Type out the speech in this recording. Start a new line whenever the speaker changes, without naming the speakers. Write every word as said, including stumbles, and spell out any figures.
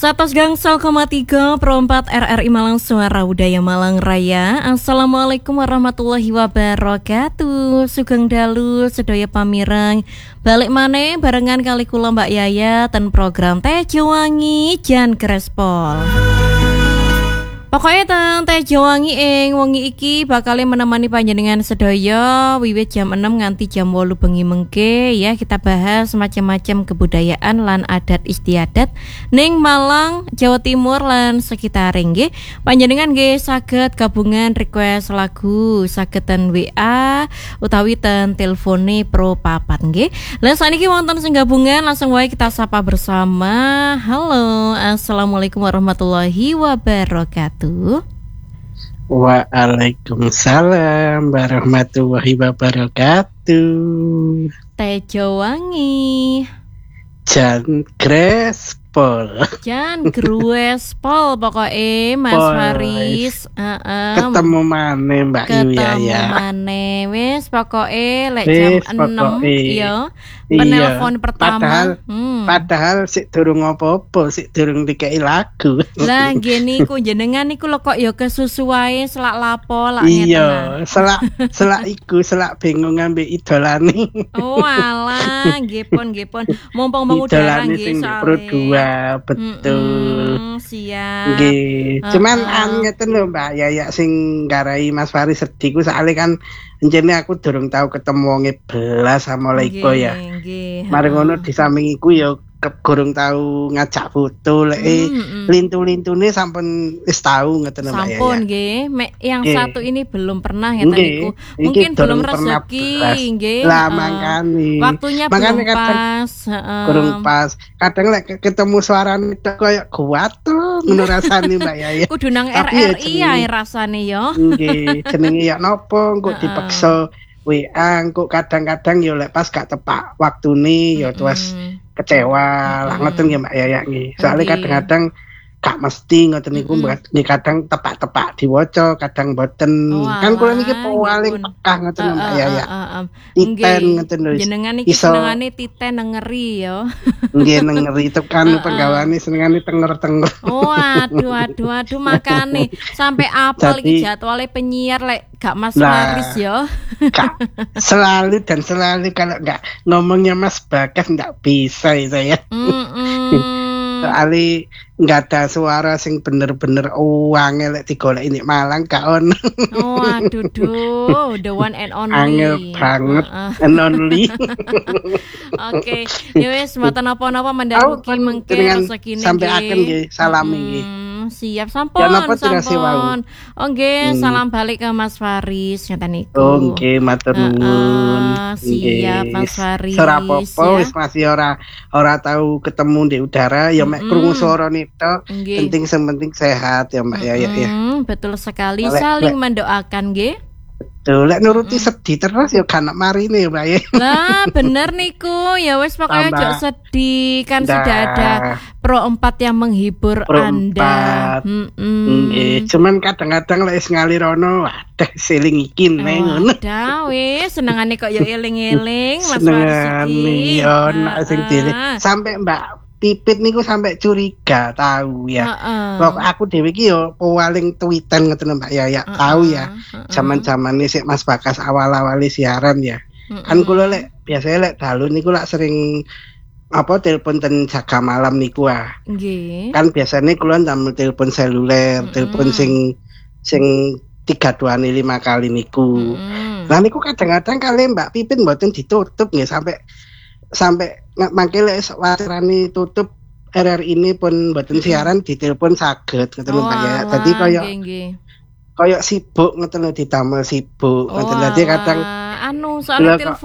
Satos Gangsal koma tiga Pro empat R R I Malang Suara Budaya Malang Raya. Assalamualaikum warahmatullahi wabarakatuh. Sugeng dalu sedaya pamireng. Balik maneh barengan kali kula Mbak Yaya ten program Tejo Wangi Jan Krespol. Pokoknya ten Tejo Wangi ing wengi iki bakal menemani panjenengan sedaya wiwit jam enam nganti jam wolu bengi mengke ya, kita bahas macam-macam kebudayaan lan adat istiadat ning Malang, Jawa Timur lan sekitar nggih. Panjenengan nggih saged gabungan request lagu saged ten W A utawi ten telpone Pro papat nggih. Lan saniki wonten sing gabungan langsung wae kita sapa bersama. Halo, assalamualaikum warahmatullahi wabarakatuh.
Waalaikumsalam warahmatullahi wabarakatuh.
Tejo Wangi
Jan Krespol.
Jan Krespol pokoknya Mas Faris. uh-uh.
Ketemu maneh Mbak Yuya ya.
Ketemu maneh wis pokoknya lek jam enam iya. Penelpon pertama.
Padahal,
hmm.
padahal sik durung apa-apa, sik durung dikei lagu.
Lah gini ku jenengan niku lho kok ya kesusu wae selak lapo lak ngeten.
Iya, selak selak iku selak bingung ngambil idolane.
Oh alah, nggih pun nggih pun. Mumpung mengudara nggih
soalé. Pro dua betul.
Mm-mm, siap.
Nggih. Cuman uh-uh. ngeten lho Mbak Yaya sing nggarai Mas Faris sedih ku soalé kan jenenge aku durung tau ketemu wonge belas sama Leiko ya. Mari ngono di samping iku ya gorong tau ngajak foto lek mm, mm. lintu-lintune sampun wis tau ngeten Mbak ya.
Sampun nggih, mek yang Gye. Satu ini belum pernah ngeten niku. Mungkin belum rezeki nggih.
Lah makane.
Waktunya
makane
belum pas,
heeh. Kurang pas. Kadang lek ketemu suarane tok koyo kuwatul ngono rasane Mbak Yaya.
Kudu nang R R I ae rasane yo.
Nggih, jenenge ya napa engko dipaksa W A engko kadang-kadang yo lek pas gak tepak waktune yo terus kecewa lah ngoten nggih Mbak Yaya nggih. Soale kadang-kadang gak mesti ngoten niku nggih, kadang tepak-tepak diwaca, kadang boten. Oh, kan kula niki paling pekah ngoten uh, Mbak Yaya. Uh, uh, uh, uh. Titen ngoten lho.
Jenengan iki senengane titen nengeri ya.
Nggih nengeri itu kan uh, uh. penggawane senengane tenger-tenger.
Oh aduh aduh aduh makane sampai apal iki jadwale penyiar lek gak Mas Faris ya.
Gak selalu dan selalu kalau gak ngomongnya Mas Bagas gak bisa saya. Mm-mm. Soalnya nggak ada suara sing bener-bener uang elek digolek ini Malang gak on.
Oh aduh duh, the one and only.
Angel banget, uh-uh. and only.
Oke, ya wis mboten napa-napa mendaluki mengke rezekine
sampai akan nggih, salami nggih.
Siap sampun, ya, sampun. Oh nggih, hmm. salam balik ke Mas Faris ngeten niku.
Oh nggih, matur nuwun.
Uh, uh, siap Mas Faris.
Ora apa-apa wis masih ora ora tahu ketemu di udara ya mek krungu suarane tok. Penting sing penting sehat ya Mbak Yaya ya.
Betul sekali, lek, saling lek. mendoakan nggih.
Betul, lek nuruti mm. sedih terus ya kan marine Mbak ya.
Lah bener niku, ya wis pokoknya aja sedih kan nah. Sudah ada Pro empat yang menghibur Pro Anda.
Nggih, cuman kadang-kadang lek wis ngalirono wadah seling iki neng ngono.
Wadah wis senengane kok ya eling-eling Mas Faris iki.
Senengane yo nek sing dile sampai Mbak Pipit niku sampai curiga tahu ya. Kok aku dhewe iki yo paling tweetan ngoten Mbak Yaya. Uh-uh. Tahu ya. Zaman-zamane sik Mas Bagas awal-awal siaran ya. Uh-uh. Kan kula lek biasanya lek dalu niku lak sering apa telepon ten jaga malam niku ah. Nggih. Kan biasanya kula ndamel telepon seluler, uh-uh. telepon sing sing tiga dua lima kali niku. Uh-uh. Lah niku kadang-kadang kali Mbak Pipit mboten ditutup nggih sampai sampai mangke lek wacarane tutup R R I ini pun mboten siaran ditelepon saged ngoten Mbak ya. Dadi koyo koyo sibuk ngoten lho, ditamel sibuk ngoten. Dadi kadang
anu soalnya